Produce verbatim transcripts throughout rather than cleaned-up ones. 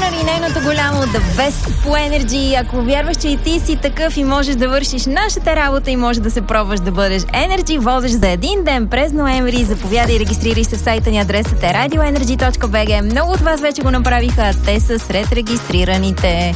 ли нейното голямо The Best по Energy? Ако вярваш, че и ти си такъв и можеш да вършиш нашата работа и може да се пробваш да бъдеш Energy водещ за един ден през ноември, заповядай и регистрирай се в сайта ни, адресът е радио енерджи точка би джи. Много от вас вече го направиха, а те са сред регистрираните.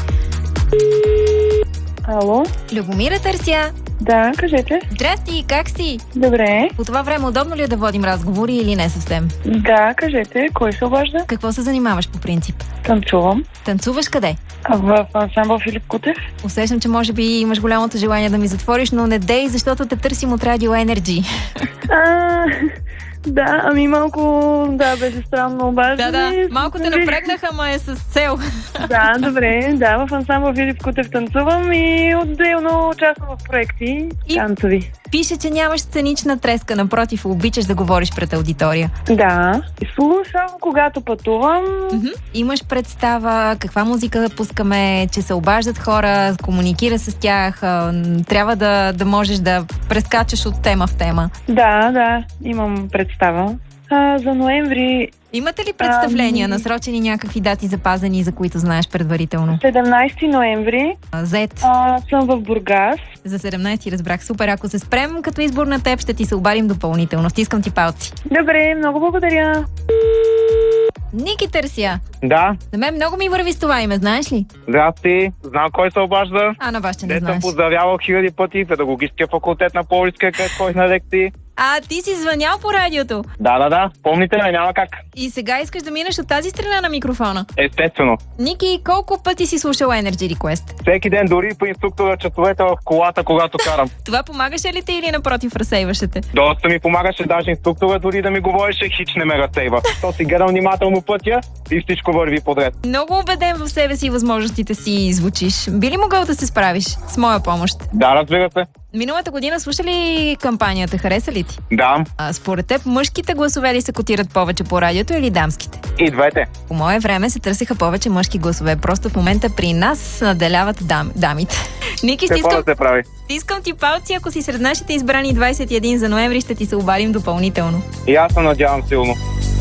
Ало? Любомира търся. Да, кажете. Здрасти, как си? Добре. По това време удобно ли е да водим разговори или не съвсем? Да, кажете. Кой се обажда? Какво се занимаваш по принцип? Танцувам. Танцуваш къде? В ансамбъл Филип Кутев. Усещам, че може би имаш голямото желание да ми затвориш, но не дей, защото те търсим от Радио Енерджи. А, да, ами малко, да, беше странно обаждане. Да, да, малко те напрегнаха, ма е с цел. Да, добре, да, в ансамбъл Филип Кутев танцувам и отделно участвам в проекти И- танцови. Пише, че нямаш сценична треска, напротив, обичаш да говориш пред аудитория. Да, и слушам, когато пътувам. Мгм. Имаш представа каква музика да пускаме, че се обаждат хора, комуникира с тях, а, м, трябва да, да можеш да прескачаш от тема в тема. Да, да, имам представа. А, за ноември Имате ли представления, Ам. насрочени някакви дати запазени, за които знаеш предварително? седемнайсети ноември А, Зет. а, съм в Бургас. За седемнайсети разбрах. Супер, ако се спрем като избор на теб, ще ти се обадим допълнително. Стискам ти палци. Добре, много благодаря. Ники търся. Да, На мен много ми върви с това име, знаеш ли? здрасти. Знам кой се обажда. А, на вас ще не Те съм знаеш. поздравявал хиляди пъти педагогическия факултет на Пловдивския, където ходих на лекции. А, ти си звънял по радиото. Да, да, да. Помните ме, няма как. И сега искаш да минеш от тази страна на микрофона. Естествено. Ники, колко пъти си слушал Energy Request? Всеки ден, дори по инструктора часовете в колата, когато карам. Това помагаше ли те или напротив разсейваше те? Доста ми помагаше, даже инструктора дори да ми говореше, хич не ме разсейва. То си гледам внимателно пътя и всичко върви подред. Много убеден в себе си и възможностите си звучиш. Би ли могъл да се справиш с моя помощ? Да, разбира се. Миналата година слуша ли кампанията? Хареса ли ти? Да, А според теб мъжките гласове ли се котират повече по радиото или дамските? и двете. По мое време се търсиха повече мъжки гласове. Просто в момента при нас наделяват дам, дамите. Ники, Какво стискам, да се прави? стискам ти палци. Ако си сред нашите избрани двайсет и един за ноември, ще ти се обадим допълнително. И аз се надявам силно.